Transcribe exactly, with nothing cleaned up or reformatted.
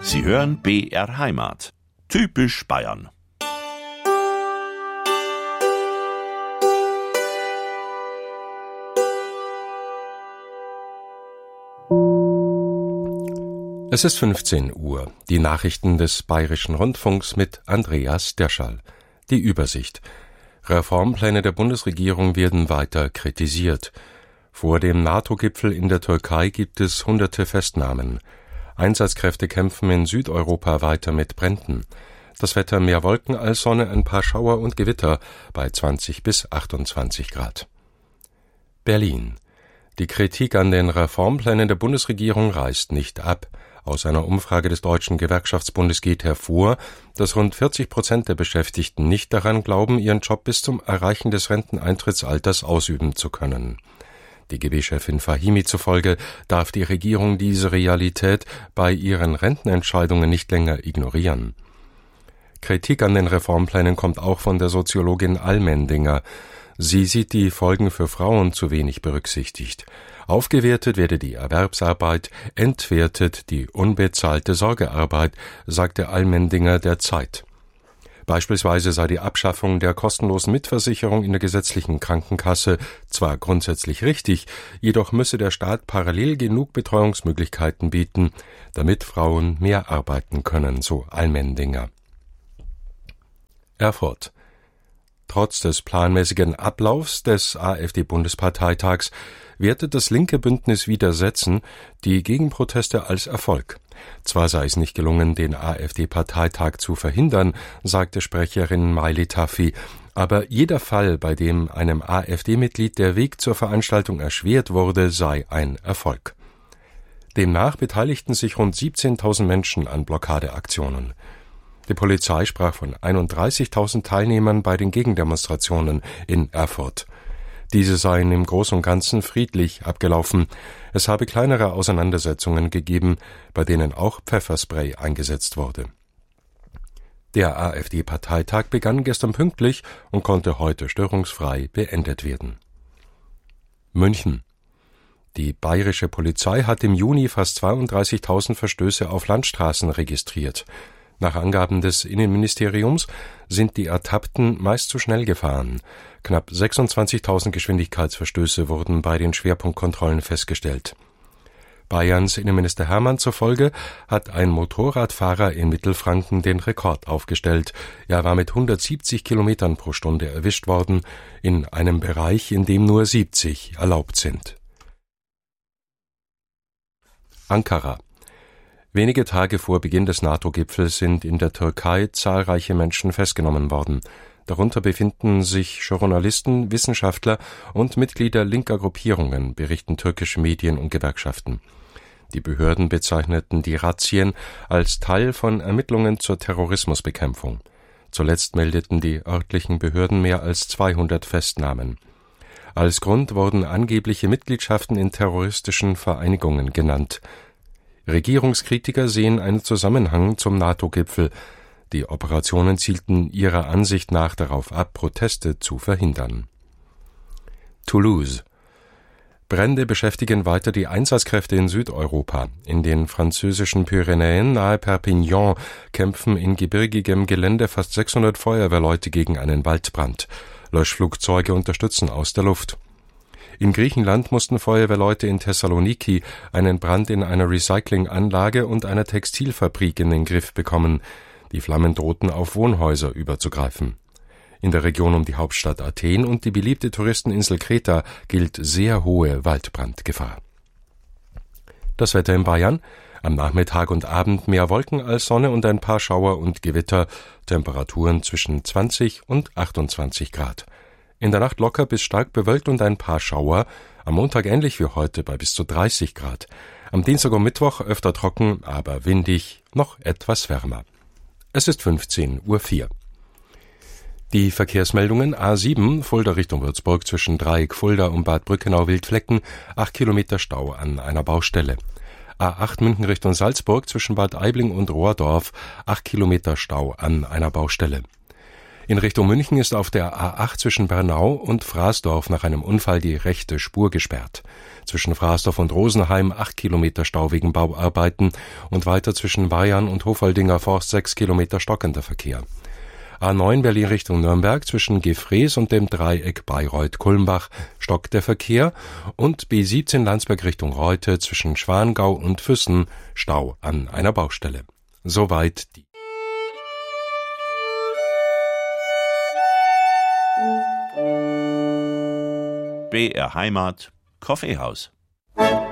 Sie hören B R Heimat. Typisch Bayern. Es ist fünfzehn Uhr. Die Nachrichten des Bayerischen Rundfunks mit Andreas Derschall. Die Übersicht. Reformpläne der Bundesregierung werden weiter kritisiert. Vor dem NATO-Gipfel in der Türkei gibt es hunderte Festnahmen. Einsatzkräfte kämpfen in Südeuropa weiter mit Bränden. Das Wetter mehr Wolken als Sonne, ein paar Schauer und Gewitter bei zwanzig bis achtundzwanzig Grad. Berlin. Die Kritik an den Reformplänen der Bundesregierung reißt nicht ab. Aus einer Umfrage des Deutschen Gewerkschaftsbundes geht hervor, dass rund vierzig Prozent der Beschäftigten nicht daran glauben, ihren Job bis zum Erreichen des Renteneintrittsalters ausüben zu können. Die G B-Chefin Fahimi zufolge darf die Regierung diese Realität bei ihren Rentenentscheidungen nicht länger ignorieren. Kritik an den Reformplänen kommt auch von der Soziologin Allmendinger. Sie sieht die Folgen für Frauen zu wenig berücksichtigt. Aufgewertet werde die Erwerbsarbeit, entwertet die unbezahlte Sorgearbeit, sagte Allmendinger der Zeit. Beispielsweise sei die Abschaffung der kostenlosen Mitversicherung in der gesetzlichen Krankenkasse zwar grundsätzlich richtig, jedoch müsse der Staat parallel genug Betreuungsmöglichkeiten bieten, damit Frauen mehr arbeiten können, so Allmendinger. Erfurt. Trotz des planmäßigen Ablaufs des AfD-Bundesparteitags wertet das linke Bündnis Widersetzen die Gegenproteste als Erfolg. Zwar sei es nicht gelungen, den AfD-Parteitag zu verhindern, sagte Sprecherin Maili Tafi, aber jeder Fall, bei dem einem AfD-Mitglied der Weg zur Veranstaltung erschwert wurde, sei ein Erfolg. Demnach beteiligten sich rund siebzehntausend Menschen an Blockadeaktionen. Die Polizei sprach von einunddreißigtausend Teilnehmern bei den Gegendemonstrationen in Erfurt. Diese seien im Großen und Ganzen friedlich abgelaufen. Es habe kleinere Auseinandersetzungen gegeben, bei denen auch Pfefferspray eingesetzt wurde. Der AfD-Parteitag begann gestern pünktlich und konnte heute störungsfrei beendet werden. München. Die bayerische Polizei hat im Juni fast zweiunddreißigtausend Verstöße auf Landstraßen registriert. Nach Angaben des Innenministeriums sind die Ertappten meist zu schnell gefahren. Knapp sechsundzwanzigtausend Geschwindigkeitsverstöße wurden bei den Schwerpunktkontrollen festgestellt. Bayerns Innenminister Hermann zufolge hat ein Motorradfahrer in Mittelfranken den Rekord aufgestellt. Er war mit hundertsiebzig Kilometern pro Stunde erwischt worden, in einem Bereich, in dem nur siebzig erlaubt sind. Ankara. Wenige Tage vor Beginn des NATO-Gipfels sind in der Türkei zahlreiche Menschen festgenommen worden. Darunter befinden sich Journalisten, Wissenschaftler und Mitglieder linker Gruppierungen, berichten türkische Medien und Gewerkschaften. Die Behörden bezeichneten die Razzien als Teil von Ermittlungen zur Terrorismusbekämpfung. Zuletzt meldeten die örtlichen Behörden mehr als zweihundert Festnahmen. Als Grund wurden angebliche Mitgliedschaften in terroristischen Vereinigungen genannt. Regierungskritiker sehen einen Zusammenhang zum NATO-Gipfel. Die Operationen zielten ihrer Ansicht nach darauf ab, Proteste zu verhindern. Toulouse. Brände beschäftigen weiter die Einsatzkräfte in Südeuropa. In den französischen Pyrenäen nahe Perpignan kämpfen in gebirgigem Gelände fast sechshundert Feuerwehrleute gegen einen Waldbrand. Löschflugzeuge unterstützen aus der Luft. In Griechenland mussten Feuerwehrleute in Thessaloniki einen Brand in einer Recyclinganlage und einer Textilfabrik in den Griff bekommen. Die Flammen drohten auf Wohnhäuser überzugreifen. In der Region um die Hauptstadt Athen und die beliebte Touristeninsel Kreta gilt sehr hohe Waldbrandgefahr. Das Wetter in Bayern: am Nachmittag und Abend mehr Wolken als Sonne und ein paar Schauer und Gewitter, Temperaturen zwischen zwanzig und achtundzwanzig Grad. In der Nacht locker bis stark bewölkt und ein paar Schauer, am Montag ähnlich wie heute bei bis zu dreißig Grad. Am Dienstag und Mittwoch öfter trocken, aber windig, noch etwas wärmer. Es ist fünfzehn Uhr vier. Die Verkehrsmeldungen: A sieben, Fulda Richtung Würzburg zwischen Dreieck Fulda und Bad Brückenau-Wildflecken, acht Kilometer Stau an einer Baustelle. A acht München Richtung Salzburg zwischen Bad Aibling und Rohrdorf, acht Kilometer Stau an einer Baustelle. In Richtung München ist auf der A acht zwischen Bernau und Fraßdorf nach einem Unfall die rechte Spur gesperrt. Zwischen Fraßdorf und Rosenheim acht Kilometer Stau wegen Bauarbeiten und weiter zwischen Bayern und Hofaldinger Forst sechs Kilometer stockender Verkehr. A neun Berlin Richtung Nürnberg zwischen Gefrees und dem Dreieck Bayreuth-Kulmbach stockt der Verkehr und B siebzehn Landsberg Richtung Reute zwischen Schwangau und Füssen Stau an einer Baustelle. Soweit die B R Heimat, Kaffeehaus.